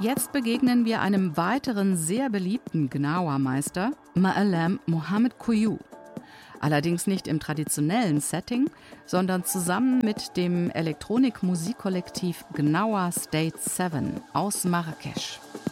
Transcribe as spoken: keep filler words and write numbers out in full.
Jetzt begegnen wir einem weiteren sehr beliebten Gnawa-Meister, Ma'alem Mohammed Kouyoum. Allerdings nicht im traditionellen Setting, sondern zusammen mit dem Elektronik-Musikkollektiv Gnawa State sieben aus Marrakesch.